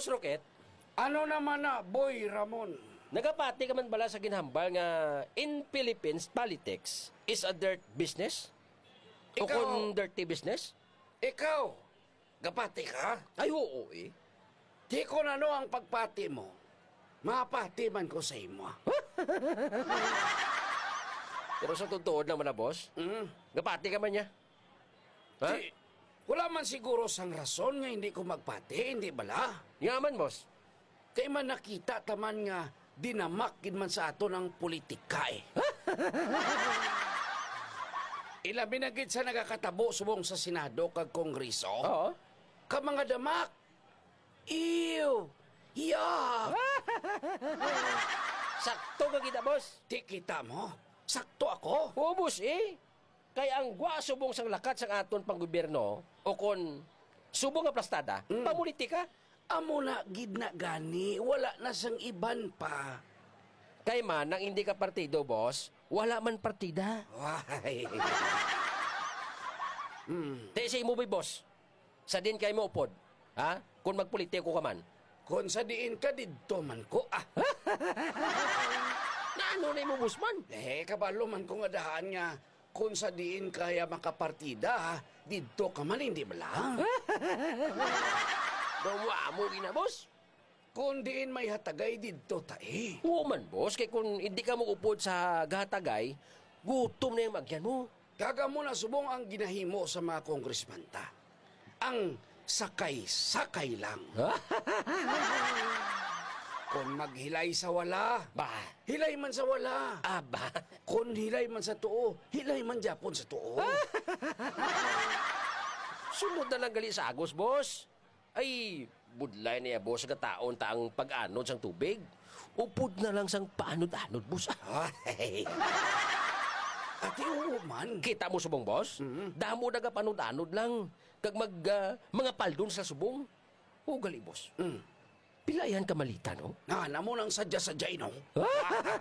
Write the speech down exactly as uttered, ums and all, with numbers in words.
Boss Rocket, Ano naman na, Boy Ramon? nagapati ka man bala sa ginhambal nga in Philippines, politics is a dirt business? O Ikaw- kung dirty business? Ikaw, gapati ka? Ay, oo eh. Di ko na no ang pagpati mo. Mapati man ko sa imo. Pero sa tutuod naman na, boss, Mm. gapati ka man niya. Ha? Di, wala man siguro sang rason nga hindi ko magpati, hindi bala? Nga man, boss. Kay man nakita taman nga dinamakid man sa ato ng politika eh. Ilabi na gid sa nagakatabo subong sa Senado kag Kongreso. Oo. Ka mga damak. Ew! Yeah! Sakto ka kita, boss. Di kita mo? Sakto ako? Oo, boss eh. Kaya ang gwa subong sang lakat sang aton pang gobyerno o kon subong nga plastada, Mm. pamulitika. Amo na gid na gani, wala na sang iban pa. Kay man, nang hindi ka partido, boss, wala man partida. Why? hmm. Te sa imo boy, boss. Sa din kay mo upod. Ha? Kung magpolitiko ka man. Kung sa diin ka didto man ko, ah. Na ano na imo, boss man? Eh, kabalo man ko nga dahan nga, kung sa diin kaya makapartida, didto ka man, hindi ba lang? Dawa mo gina, boss. Kung diin may hatagay didto tae. Oo man, boss. Kay kung hindi ka mo upod sa gatagay, gutom na yung magyan mo. Kaga mo na subong ang ginahimo sa mga kongresman ta. Ang sakay-sakay lang. Kung maghilay sa wala, Ba? hilay man sa wala. Aba? Kung hilay man sa tuo, hilay man Japon sa tuo. Sunod na lang gali sa agos, boss. Ay, budlay niya, boss, sa taon taang pag-anod sang tubig. Upod na lang sang paanod-anod, boss. Ay. Ati oo man. Kita mo subong, boss? Mhm. Damo daga panod-anod lang. Kag mag, ah, mga paldon sa subong. O gali, boss. Mm. Pilayan ka malita, no? Na, namo nang sadya-sadya no?